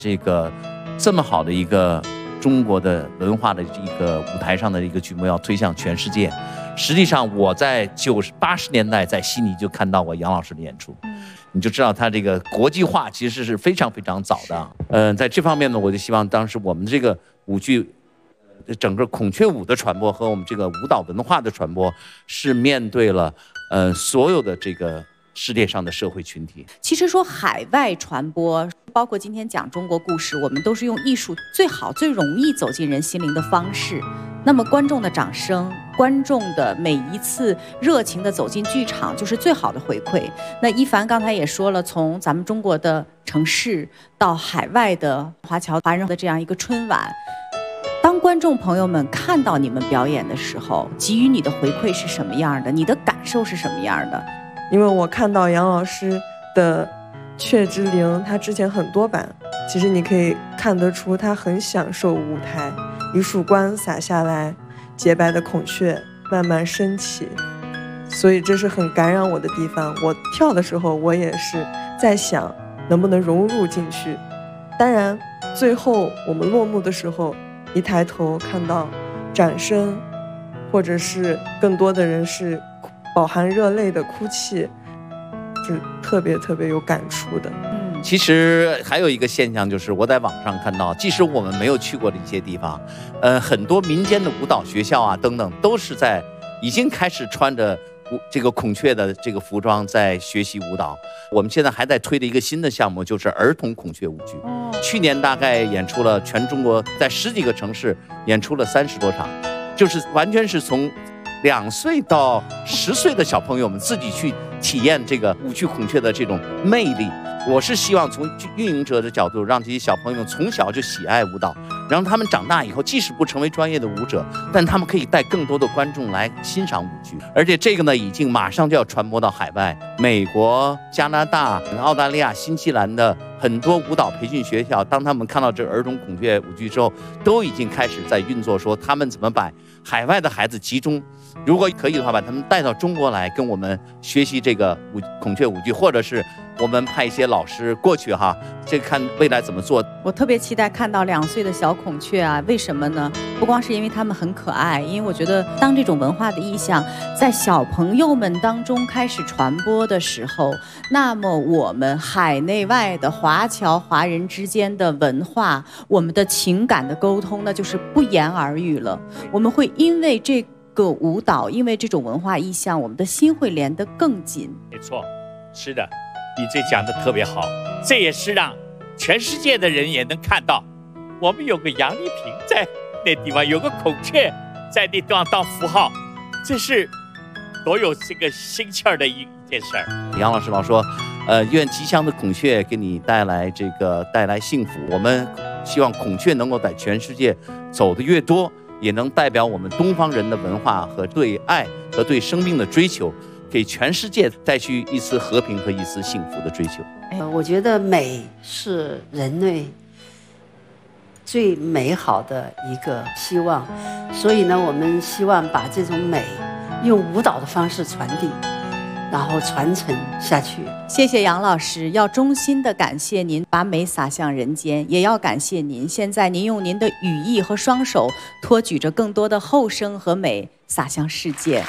这个这么好的一个中国的文化的一个舞台上的一个剧目要推向全世界。实际上我在80年代在悉尼就看到过杨老师的演出，你就知道他这个国际化其实是非常非常早的。在这方面呢，我就希望当时我们这个舞剧整个孔雀舞的传播和我们这个舞蹈文化的传播是面对了所有的这个世界上的社会群体。 其实说海外传播，包括今天讲中国故事，我们都是用艺术最好最容易走进人心灵的方式。那么观众的掌声，观众的每一次热情的走进剧场就是最好的回馈。那一凡刚才也说了，从咱们中国的城市到海外的华人的这样一个春晚，当观众朋友们看到你们表演的时候，给予你的回馈是什么样的？你的感受是什么样的？ 因为我看到杨老师的《雀之灵》，他之前很多版，其实你可以看得出他很享受舞台，一束光洒下来，洁白的孔雀慢慢升起，所以这是很感染我的地方。我跳的时候，我也是在想能不能融入进去。当然最后我们落幕的时候，一抬头看到掌声，或者是更多的人是饱含热泪的哭泣，是特别特别有感触的。 其实还有一个现象，就是我在网上看到，即使我们没有去过的一些地方，很多民间的舞蹈学校啊等等，都是已经开始穿着这个孔雀的这个服装在学习舞蹈。我们现在还在推的一个新的项目，就是儿童孔雀舞剧。去年大概演出了全中国，在10几个城市演出了30多场，就是完全是从2岁到10岁的小朋友们自己去体验这个舞剧孔雀的这种魅力。我是希望从运营者的角度，让这些小朋友从小就喜爱舞蹈，让他们长大以后即使不成为专业的舞者，但他们可以带更多的观众来欣赏舞剧。而且这个呢，已经马上就要传播到海外，美国、加拿大、澳大利亚、新西兰的很多舞蹈培训学校，当他们看到这儿童孔雀舞剧之后，都已经开始在运作，说他们怎么把海外的孩子集中，如果可以的话，把他们带到中国来跟我们学习这个孔雀舞剧，或者是我们派一些老师过去哈，这看未来怎么做。 我特别期待看到2岁的小孔雀啊，为什么呢？不光是因为他们很可爱，因为我觉得当这种文化的意象在小朋友们当中开始传播的时候，那么我们海内外的华侨华人之间的文化，我们的情感的沟通，那就是不言而喻了。我们会因为这个舞蹈，因为这种文化意象，我们的心会连得更紧。 没错，是的，你这讲的特别好，这也是让全世界的人也能看到，我们有个杨丽萍在那地方，有个孔雀在那地方当符号，这是多有这个心气儿的一件事儿。 杨老师老说，愿吉祥的孔雀给你带来幸福。我们希望孔雀能够在全世界走得越多，也能代表我们东方人的文化和对爱和对生命的追求，给全世界带去一丝和平和一丝幸福的追求。 我觉得美是人类最美好的一个希望，所以呢，我们希望把这种美用舞蹈的方式传递，然后传承下去。 谢谢杨老师，要衷心的感谢您把美洒向人间，也要感谢您，现在您用您的羽翼和双手托举着更多的后生和美洒向世界。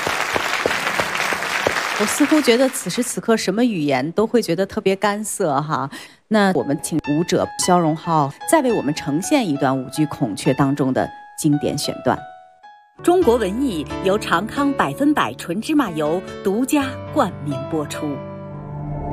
我似乎觉得此时此刻什么语言都会觉得特别干涩哈。那我们请舞者肖荣浩再为我们呈现一段舞剧《孔雀》当中的经典选段。 中国文艺由长康100%纯芝麻油独家冠名播出。